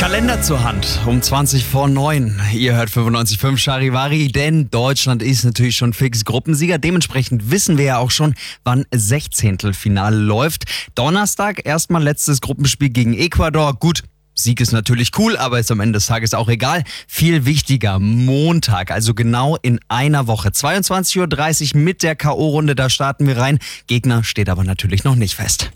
Kalender zur Hand, um 20 vor 9. Ihr hört 95.5 Charivari, denn Deutschland ist natürlich schon fix Gruppensieger. Dementsprechend wissen wir ja auch schon, wann 16. läuft. Donnerstag erstmal letztes Gruppenspiel gegen Ecuador. Gut, Sieg ist natürlich cool, aber ist am Ende des Tages auch egal. Viel wichtiger, Montag, also genau in einer Woche. 22.30 Uhr mit der K.O.-Runde, da starten wir rein. Gegner steht aber natürlich noch nicht fest.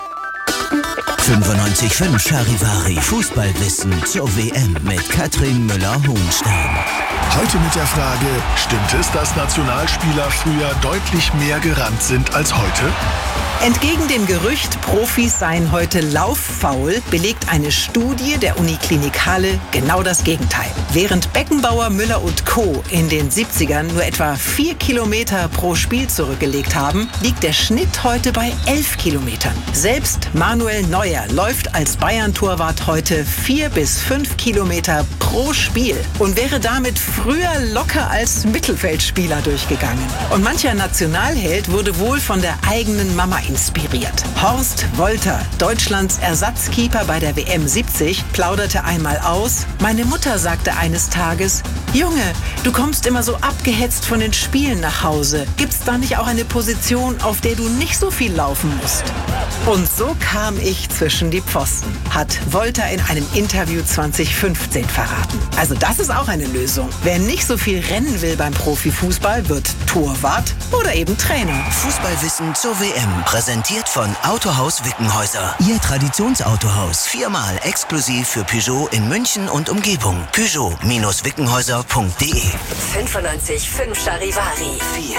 95.5 Charivari Fußballwissen zur WM mit Katrin Müller-Hohenstein. Heute mit der Frage, stimmt es, dass Nationalspieler früher deutlich mehr gerannt sind als heute? Entgegen dem Gerücht, Profis seien heute lauffaul, belegt eine Studie der Uniklinik Halle genau das Gegenteil. Während Beckenbauer, Müller und Co. in den 70ern nur etwa 4 Kilometer pro Spiel zurückgelegt haben, liegt der Schnitt heute bei 11 Kilometern. Selbst Manuel Neuer läuft als Bayern-Torwart heute 4 bis 5 Kilometer pro Spiel und wäre damit früher locker als Mittelfeldspieler durchgegangen. Und mancher Nationalheld wurde wohl von der eigenen Mama inspiriert. Horst Wolter, Deutschlands Ersatzkeeper bei der WM 70, plauderte einmal aus: Meine Mutter sagte eines Tages: Junge, du kommst immer so abgehetzt von den Spielen nach Hause. Gibt's da nicht auch eine Position, auf der du nicht so viel laufen musst? Und so kam ich zwischen die Pfosten, hat Wolter in einem Interview 2015 verraten. Also das ist auch eine Lösung. Wer nicht so viel rennen will beim Profifußball, wird Torwart oder eben Trainer. Fußballwissen zur WM, präsentiert von Autohaus Wickenhäuser. Ihr Traditionsautohaus, 4-mal exklusiv für Peugeot in München und Umgebung. Peugeot-Wickenhäuser.de 95.5 Charivari. Wir